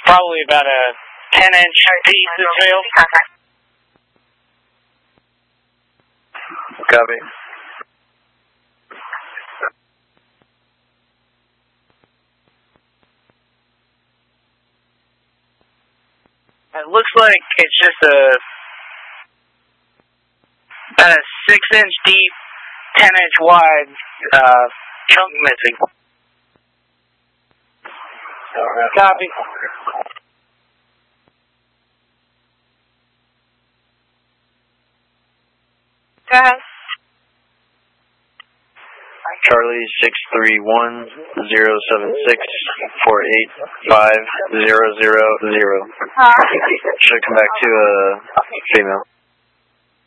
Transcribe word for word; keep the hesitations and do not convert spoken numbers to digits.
Probably about a ten inch piece of field. Copy. It looks like it's just a about a six inch deep, ten inch wide uh, chunk missing. Copy. Go ahead. Charlie six three one zero seven six four eight five zero zero zero. Huh? Should come back to a female.